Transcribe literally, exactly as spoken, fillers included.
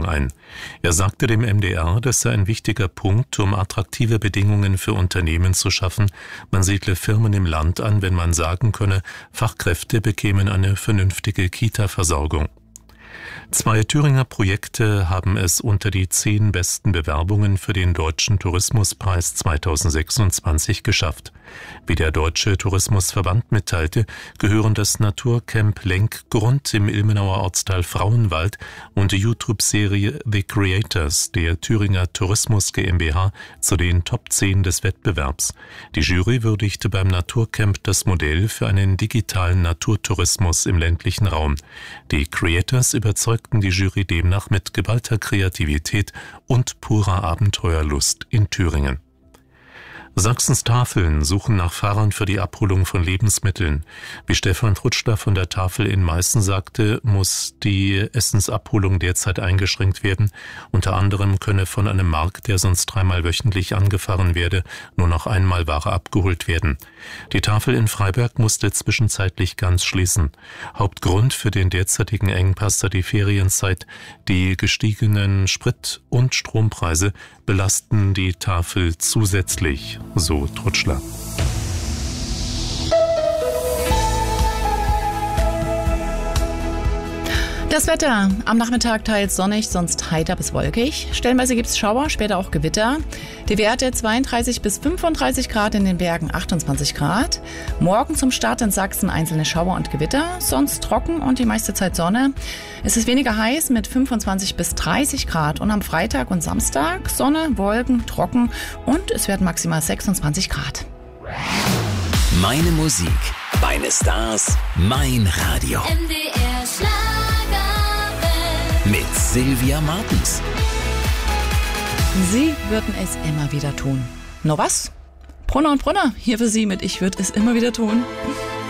Entwicklung ein. Er sagte dem M D R, das sei ein wichtiger Punkt, um attraktive Bedingungen für Unternehmen zu schaffen. Man siedle Firmen im Land an, wenn man sagen könne, Fachkräfte bekämen eine vernünftige Kita-Versorgung. Zwei Thüringer Projekte haben es unter die zehn besten Bewerbungen für den Deutschen Tourismuspreis zweitausendsechsundzwanzig geschafft. Wie der Deutsche Tourismusverband mitteilte, gehören das Naturcamp Lenkgrund im Ilmenauer Ortsteil Frauenwald und die YouTube-Serie The Creators der Thüringer Tourismus GmbH zu den Top zehn des Wettbewerbs. Die Jury würdigte beim Naturcamp das Modell für einen digitalen Naturtourismus im ländlichen Raum. Die Creators überzeugten die Jury demnach mit geballter Kreativität und purer Abenteuerlust in Thüringen. Sachsens Tafeln suchen nach Fahrern für die Abholung von Lebensmitteln. Wie Stefan Trutschler von der Tafel in Meißen sagte, muss die Essensabholung derzeit eingeschränkt werden. Unter anderem könne von einem Markt, der sonst dreimal wöchentlich angefahren werde, nur noch einmal Ware abgeholt werden. Die Tafel in Freiberg musste zwischenzeitlich ganz schließen. Hauptgrund für den derzeitigen Engpass sei die Ferienzeit. Die gestiegenen Sprit- und Strompreise belasten die Tafel zusätzlich, so Trutschler. Das Wetter. Am Nachmittag teils sonnig, sonst heiter bis wolkig. Stellenweise gibt es Schauer, später auch Gewitter. Die Werte zweiunddreißig bis fünfunddreißig Grad, in den Bergen achtundzwanzig Grad. Morgen zum Start in Sachsen einzelne Schauer und Gewitter, sonst trocken und die meiste Zeit Sonne. Es ist weniger heiß mit fünfundzwanzig bis dreißig Grad und am Freitag und Samstag Sonne, Wolken, trocken und es werden maximal sechsundzwanzig Grad. Meine Musik, meine Stars, mein Radio. M D R Schlagerwelt Mit Sylvia Martens. Sie würden es immer wieder tun. Nur was? Brunner und Brunner, hier für Sie mit Ich würde es immer wieder tun.